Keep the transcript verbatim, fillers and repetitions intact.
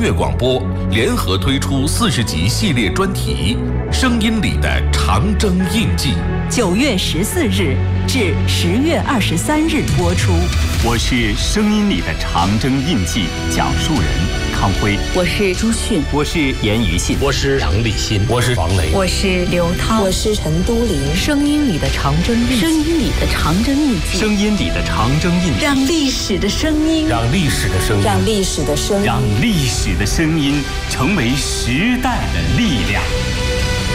乐广播联合推出四十集系列专题《声音里的长征印记》， 九月十四日至十月二十三日播出。 我是声音里的长征印记讲述人康辉， 我是朱迅， 我是严于信， 我是杨立新， 我是王雷， 我是刘涛， 我是陈都灵。 声音里的长征印记， 声音里的长征印记， 声音里的长征印记， 让历史的声音， 让历史的声音， 让历史的声音， 让历史的声音成为时代的力量。